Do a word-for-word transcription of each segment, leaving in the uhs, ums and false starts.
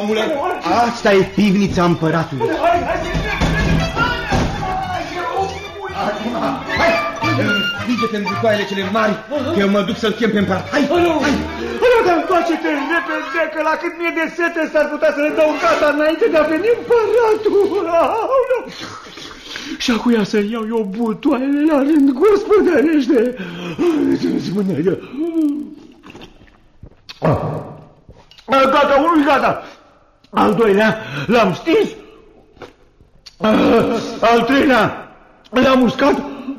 omule, asta e pivnița împăratului. Acum, hai, înfige-te în bucoaiele cele mari, că eu mă duc să-l chem pe împărat. Hai, hai! Alo, dar întoarce-te repede, că la cât mi-e de sete s-ar putea să le dau gata înainte de a veni împăratul. Și acuia să iau eu butoaiele la rând, gospodărește. Spune că... Gata, unul gata. Al doilea l-am stins. Al treilea l-am uscat.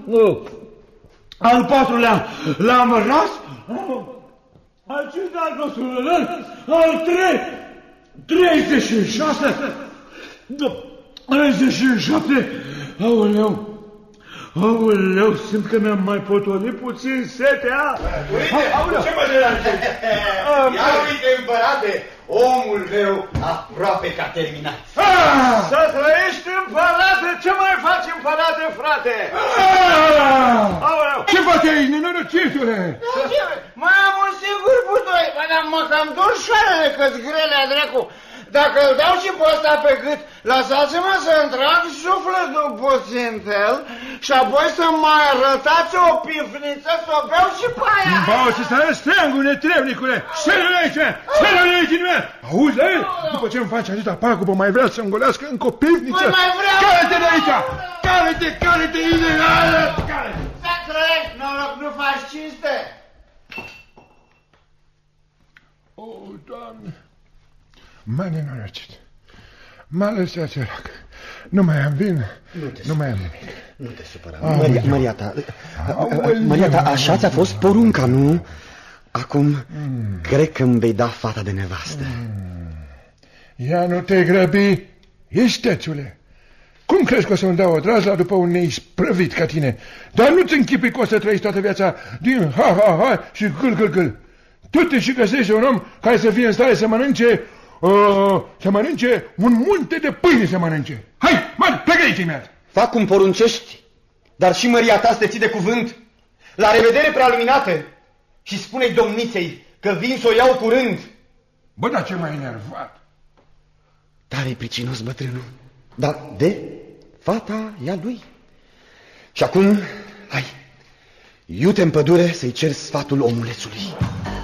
Al patrulea l-am ras. Al cincilea nostru, al trei, treizeci și șase, treizeci și șapte, aoleu, aoleu, simt că mi-am mai potolit puțin setea. Uite, ce mă deranje? Ia uite, împărate, omul meu aproape că a terminat. Să trăiești, împărate, ce mai faci, împărate, frate? Aoleu. Ce faci aici, nenorocitule? Mai am un singur butoi, dar mă cam dor șoarele că-ți grele, dracu. Dacă îl dau și pe ăsta pe gât, lăsați-mă să-mi trag sufletul puțin el și apoi să mai arătați o pifniță să o beau și pe aia. Bau și să arăți steangul, netrebnicule! Șerele aici! Șerele aici! Auzi, ei? După ce îmi faci atâta pagubă, mai vrea să-mi golească încă o pivniță? Păi mai vreau! Care-te de aici! Care-te, care-te, ideală! Care-te! Să trăiești, noroc, nu faci cinste! O, Doamne! M-a nenorocit. M-a lăsat sărac. Nu mai am vin, nu, nu mai am nimic. Nu te supăra. Maria, Maria ta, Maria ta, așa ți-a fost porunca, nu? Acum, mm. cred că îmi vei da fata de nevastă. Mm. Ia nu te grăbi, istețule. Cum crezi că o să-mi dau o drazla după un neisprăvit ca tine? Dar nu-ți închipui că o să trăiești toată viața din ha-ha-ha și gâl-gâl-gâl. Tu te și găsești un om care să fie în stare să mănânce, uh, să mănânce un munte de pâine să mănânce. Hai, mă, plecă aici imediat. Fac cum poruncești, dar și Maria ta să te ții de cuvânt. La revedere, prealuminată, și spune-i domniței că vin să o iau curând. Bă, dar ce m-ai enervat. Tare pricinos bătrânul, dar de fata e a lui. Și acum, hai, iute în pădure să-i cer sfatul omulețului.